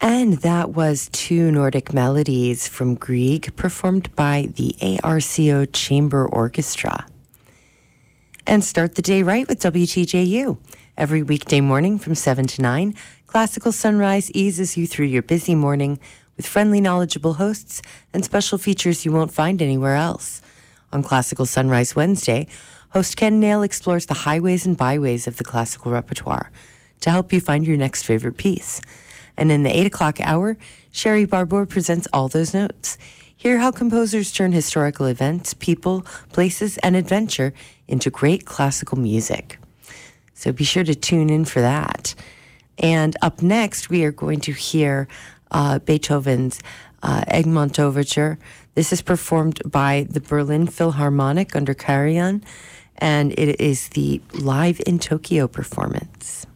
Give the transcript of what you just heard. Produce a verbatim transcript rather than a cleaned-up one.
And that was two Nordic melodies from Grieg, performed by the A R C O Chamber Orchestra. And start the day right with W T J U. Every weekday morning from seven to nine, Classical Sunrise eases you through your busy morning with friendly, knowledgeable hosts and special features you won't find anywhere else. On Classical Sunrise Wednesday, host Ken Nail explores the highways and byways of the classical repertoire to help you find your next favorite piece. And in the eight o'clock hour, Sherry Barbour presents All Those Notes. Hear how composers turn historical events, people, places, and adventure into great classical music. So be sure to tune in for that. And up next, we are going to hear uh, Beethoven's uh, Egmont Overture. This is performed by the Berlin Philharmonic under Karajan, and it is the Live in Tokyo performance.